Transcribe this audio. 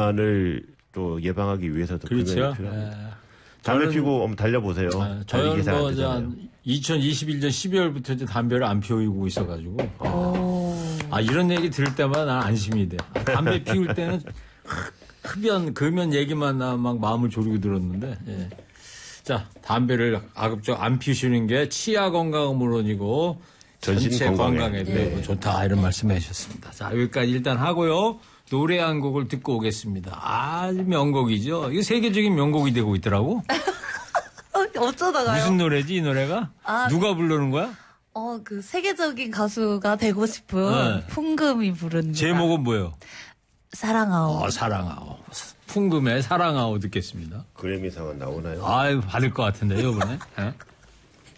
비만을 또 예방하기 위해서도 그렇죠. 금연이 필요합니다. 담배 피고 한번 달려보세요. 저는 뭐 2021년 12월부터 이제 담배를 안 피우고 있어가지고 이런 얘기 들을 때마다 난 안심이 돼. 담배 피울 때는 흡연, 금연 얘기만 나 막 마음을 졸이고 들었는데. 예. 자, 담배를 가급적 안 피우시는 게 치아 건강은 물론이고 전체 건강에도 네. 좋다 이런 말씀해 주셨습니다. 자, 여기까지 일단 하고요. 노래 한 곡을 듣고 오겠습니다. 아주 명곡이죠. 이거 세계적인 명곡이 되고 있더라고. 어쩌다가요? 무슨 노래지 이 노래가? 누가 부르는 거야? 그 세계적인 가수가 되고 싶은 풍금이 부르는 제목은 뭐예요? 사랑아오. 사랑아오. 풍금의 사랑아오 듣겠습니다. 그래미상은 나오나요? 받을 것 같은데요, 이번에.